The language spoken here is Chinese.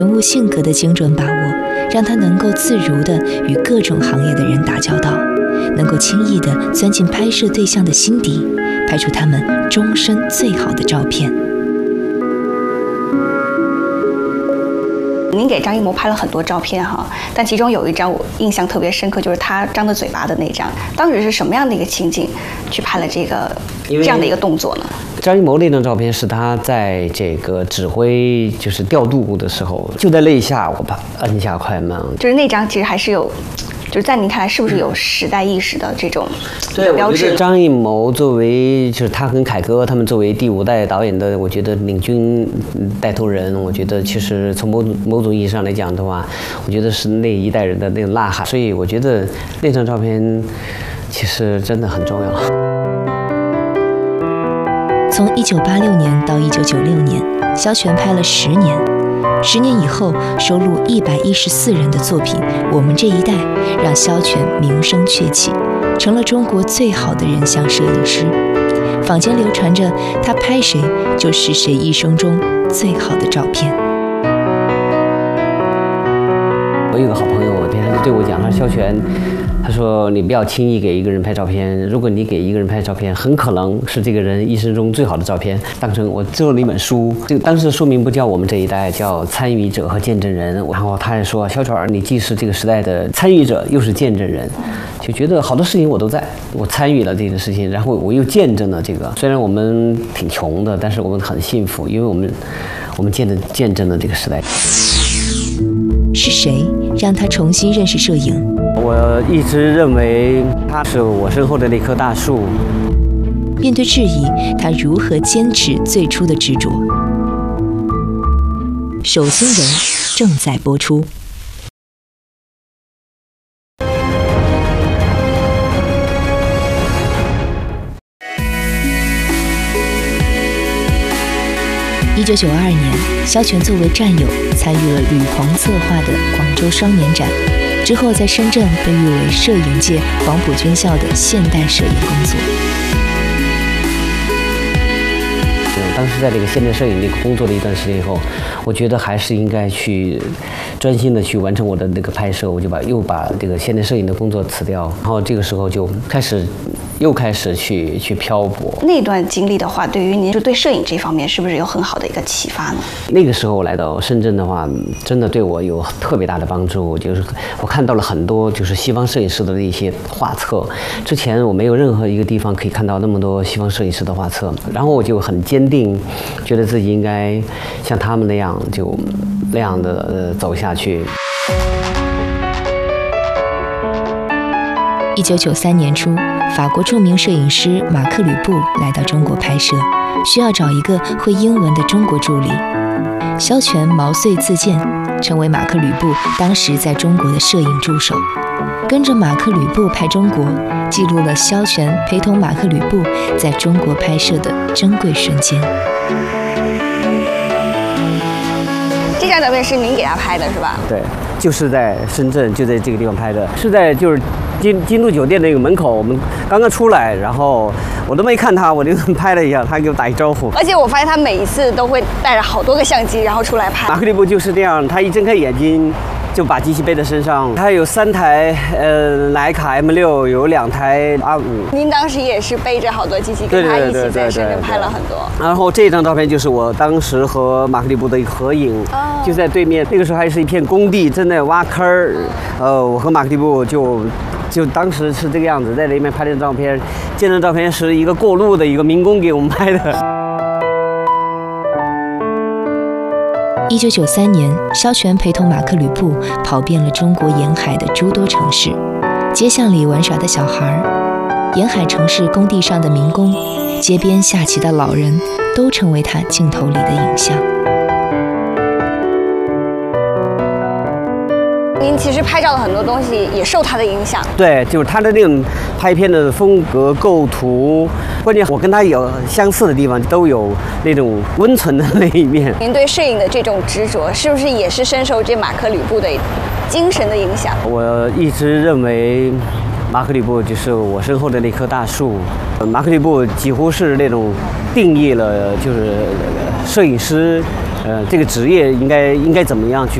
人物性格的精准把握，让他能够自如地与各种行业的人打交道，能够轻易地钻进拍摄对象的心底，拍出他们终身最好的照片。 您给张艺谋拍了很多照片哈，但其中有一张我印象特别深刻，就是他张着嘴巴的那张。当时是什么样的一个情景去拍了这样的一个动作呢？ 张艺谋那张照片是他在这个指挥就是调度的时候，就在那一下我把按下快门， 就是那张其实还是有。就是在您看来，是不是有时代意识的这种标志？ 张艺谋作为就是他跟凯歌他们作为第5代导演的，我觉得领军带头人，我觉得其实从某种意义上来讲的话，我觉得是那一代人的那种呐喊。所以我觉得那张照片其实真的很重要。 从1986年到1996年，萧全拍了10年。10年以后，收录114人的作品《我们这一代》，让萧全名声鹊起，成了中国最好的人像摄影师。坊间流传着他拍谁就是谁一生中最好的照片。 我有个好朋友，他就对我讲，他说萧全，他说你不要轻易给一个人拍照片，如果你给一个人拍照片，很可能是这个人一生中最好的照片。当成我做了一本书，这个当时说明不叫我们这一代，叫参与者和见证人。然后他也说，萧全，你既是这个时代的参与者，又是见证人，就觉得好多事情我都在，我参与了这件事情，然后我又见证了这个。虽然我们挺穷的，但是我们很幸福，因为我们见证了这个时代。 是谁让他重新认识摄影？ 我一直认为他是我身后的那棵大树。 面对质疑，他如何坚持最初的执着？手心人正在播出。1992年，萧全作为战友参与了吕鹏策划的广州双年展，之后在深圳被誉为摄影界黄埔军校的现代摄影工作。 当时在这个现代摄影这个工作了一段时间以后，我觉得还是应该去专心的去完成我的那个拍摄，我就又把这个现代摄影的工作辞掉，然后这个时候就又开始去漂泊。那段经历的话，对于您就对摄影这方面是不是有很好的一个启发呢？ 那个时候来到深圳的话，真的对我有特别大的帮助。就是我看到了很多就是西方摄影师的一些画册，之前我没有任何一个地方可以看到那么多西方摄影师的画册，然后我就很坚定，觉得自己应该像他们那样的走下去。 1993年初，法国著名摄影师马克·吕布来到中国拍摄，需要找一个会英文的中国助理。萧全毛遂自荐，成为马克·吕布当时在中国的摄影助手，跟着马克·吕布拍中国，记录了萧全陪同马克·吕布在中国拍摄的珍贵瞬间。 这张照片是您给他拍的是吧？ 对，就是在深圳，就在这个地方拍的，是在就是金都酒店那个门口，我们刚刚出来，然后我都没看他，我就拍了一下，他给我打一招呼。 而且我发现他每一次都会带着好多个相机，然后出来拍。 马克·吕布就是这样，他一睁开眼睛就把机器背在身上。他有3台徕卡 M6，有2台R5。 您当时也是背着好多机器，跟他一起在深圳拍了很多。 然后这张照片就是我当时和马克·吕布的一个合影，就在对面。那个时候还是一片工地，正在挖坑儿。我和马克·吕布就当时是这个样子，在那边拍的照片。这张照片是一个过路的一个民工给我们拍的。 1993年，萧全陪同马克·吕布跑遍了中国沿海的诸多城市，街巷里玩耍的小孩，沿海城市工地上的民工，街边下棋的老人，都成为他镜头里的影像。 您其实拍照的很多东西也受他的影响。 对，就是他的那种拍片的风格、构图，关键我跟他有相似的地方，都有那种温存的那一面。 您对摄影的这种执着，是不是也是深受这马克·吕布的精神的影响？ 我一直认为马克·吕布就是我身后的那棵大树。马克·吕布几乎是那种定义了就是摄影师这个职业应该怎么样去